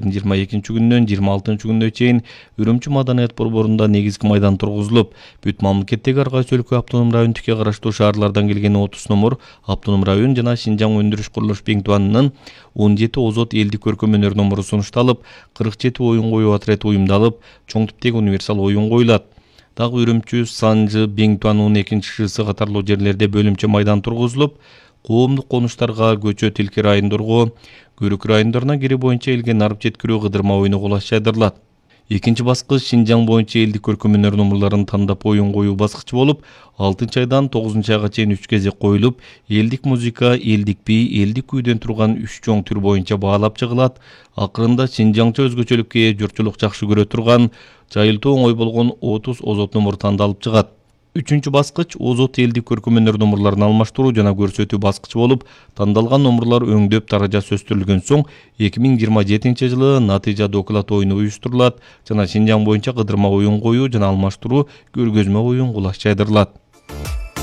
айдын 22-күнүнөн 26-күнүнө чейин Үрүмчү маданият борборунда негизги майдан тургузулуп, бүт мамлекеттеги ар кайсы өлкө автоном районтикке караштуу шаарлардан келген 30 номур автоном район жана Шинжаң өндүрүш курулуш Беңтуанынын 17 озот элдик көркөм өнөр номуру сунушталып, 47 оюн коюу отрети уюмдалып, чоң типтеги универсал оюн коюлат. Дагы Үрүмчү, Санжы, Беңтуанынын 2-шысы катарлуу жерлерде бөлүмчө майдан тургузулуп, коомдук конуштарга көчө Тилки райондорго, Көрүк райондоруна кири боюнча элге нарып жеткирүү кыдырма оюну кулаш жайдырылат. Экинчи баскыч Шинжаң боюнча элдик көркөм өнөр номурларын тандап оюн коюу баскычы болуп, 6-айдан 9-айга чейин 3 кезек коюлуп, элдик музыка, элдик би, элдик күйдөн турган 3 чоң түр боюнча баалап чыгылат. Акырында Шинжаңча өзгөчөлүккө ээ, журтчулук жакшы көрө турган, жайылтуу оңой болгон 30 озот номур тандалып чыгат. 3-чү баскыч озот элдик көркөм өнөр номурларын алмаштыруу жана көрсөтүү баскычы болуп, тандалган номурлар өңдөп даражасы өстүрүлгөн соң 2027-жылы натыйжа доклад оюну уюштурулат жана Шинжаң боюнча кыдырма оюн коюу жана алмаштыруу көргөзмө оюн кулаш жайдырылат.